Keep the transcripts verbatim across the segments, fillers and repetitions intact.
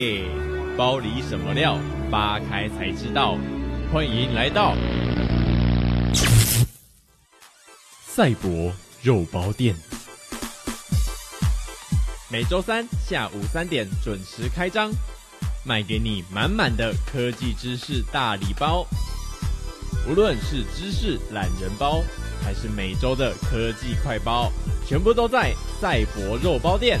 包里什么料，扒开才知道。欢迎来到赛博肉包店，每周三下午三点准时开张，卖给你满满的科技知识大礼包。无论是知识懒人包，还是每周的科技快包，全部都在赛博肉包店。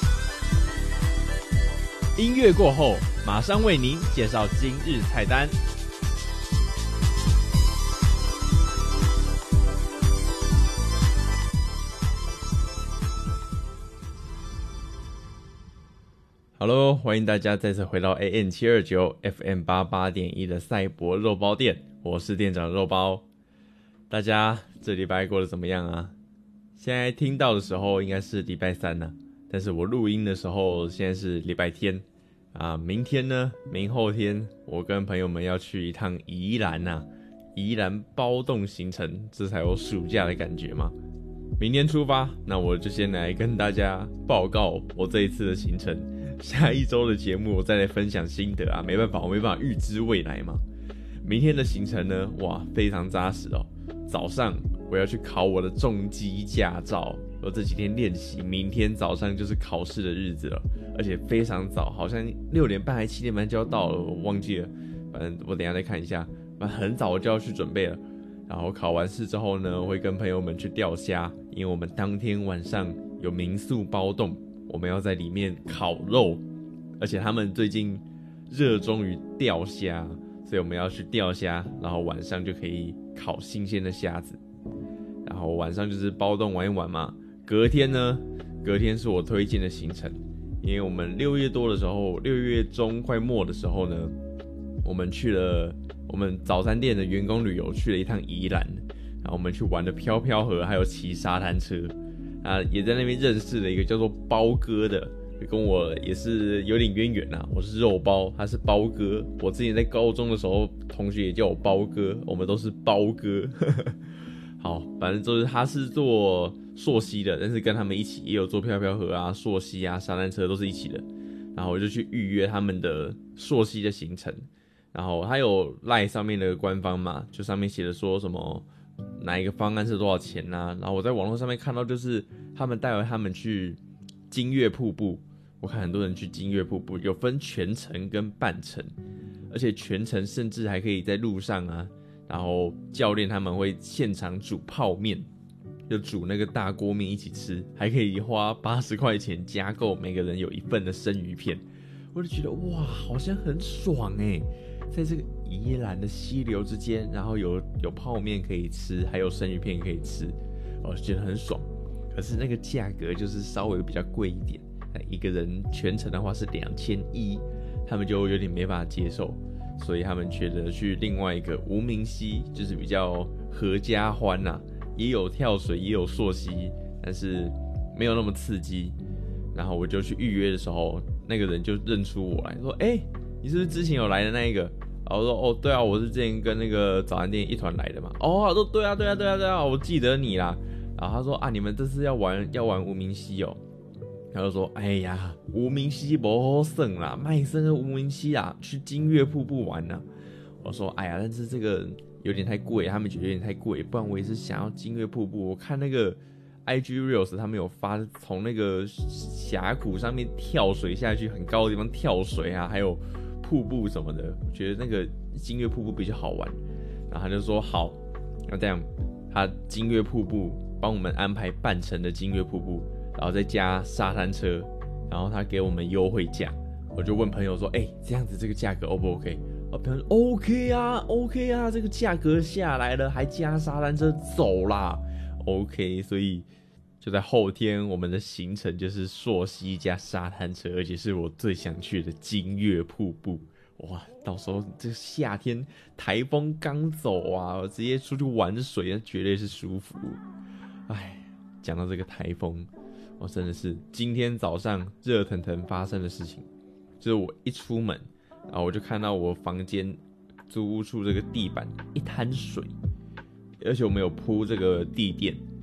音乐过后，马上为您介绍今日菜单。Hello， 欢迎大家再次回到 A M 七二九 F M 八八点一 的赛博肉包店，我是店长肉包。大家这礼拜过得怎么样啊？现在听到的时候应该是礼拜三啊，但是我录音的时候现在是礼拜天啊。明天呢，明后天我跟朋友们要去一趟宜兰啊，宜兰包栋行程，这才有暑假的感觉嘛。明天出发，那我就先来跟大家报告我这一次的行程。下一周的节目我再来分享心得啊，没办法，我没办法预知未来嘛。明天的行程呢，哇，非常扎实哦。早上我要去考我的重机驾照，我这几天练习，明天早上就是考试的日子了，而且非常早，好像六点半还七点半就要到了，我忘记了，反正我等一下再看一下，反正很早我就要去准备了。然后考完试之后呢，我会跟朋友们去钓虾，因为我们当天晚上有民宿包栋。我们要在里面烤肉，而且他们最近热衷于钓虾，所以我们要去钓虾，然后晚上就可以烤新鲜的虾子，然后晚上就是包栋玩一玩嘛。隔天呢，隔天是我推荐的行程，因为我们六月多的时候，六月中快末的时候呢，我们去了我们早餐店的员工旅游，去了一趟宜兰，然后我们去玩了飘飘河，还有骑沙滩车。啊，也在那边认识了一个叫做包哥的，跟我也是有点渊源啊。我是肉包，他是包哥。我之前在高中的时候，同学也叫我包哥，我们都是包哥。好，反正就是他是做溯溪的，但是跟他们一起也有做飘飘河啊、溯溪啊、沙滩车都是一起的。然后我就去预约他们的溯溪的行程，然后他有 LINE 上面的官方嘛，就上面写的说什么。哪一个方案是多少钱啊？然后我在网络上面看到，就是他们带回他们去金月瀑布。我看很多人去金月瀑布，有分全程跟半程，而且全程甚至还可以在路上啊，然后教练他们会现场煮泡面，就煮那个大锅面一起吃，还可以花八十块钱加购每个人有一份的生鱼片。我就觉得哇，好像很爽哎、欸，在这个宜兰的溪流之间，然后有有泡面可以吃，还有生鱼片可以吃，我觉得很爽。可是那个价格就是稍微比较贵一点，一个人全程的话是两千一，他们就有点没办法接受，所以他们觉得去另外一个无名溪，就是比较合家欢呐、啊，也有跳水，也有溯溪，但是没有那么刺激。然后我就去预约的时候，那个人就认出我来，说：“哎、欸，你是不是之前有来的那一个？”然后我说：“哦，对啊，我是之前跟那个早餐店一团来的嘛。”哦，他说：“对啊，对啊，对啊，对啊，我记得你啦。”然后他说：“啊，你们这次要玩要玩无名溪哦。”他就說：“哎呀，無名溪不好耍啦，賣生的無名溪啊，去金月瀑布玩啊。”我說：“哎呀，但是這個有點太貴，他們覺得有點太貴，不然我也是想要金月瀑布。我看那個 I G Reels 他們有發從那個峽谷上面跳水下去，很高的地方跳水啊，還有瀑布什麼的，我覺得那個金月瀑布比較好玩。”然後他就說：“好，那這樣，他金月瀑布幫我們安排半程的金月瀑布。”然後再加沙灘車，然後他給我們優惠價，我就問朋友說：“哎、欸，這樣子這個價格 O 不 OK？” 我朋友說 ：“OK 啊 ，OK 啊，這個價格下來了，還加沙灘車，走啦 ，OK。”所以就在後天，我們的行程就是溯溪加沙灘車，而且是我最想去的金月瀑布。哇，到時候這個夏天台風剛走啊，我直接出去玩水，那絕對是舒服。哎。講到這個颱風，我真的是今天早上熱騰騰發生的事情，就是我一出門，然後我就看到我房間租屋處這個地板一灘水，而且我們有鋪這個地墊，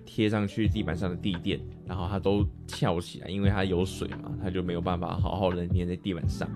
贴上去地板上的地垫，然后它都翘起来，因为它有水嘛，它就没有办法好好的粘在地板上。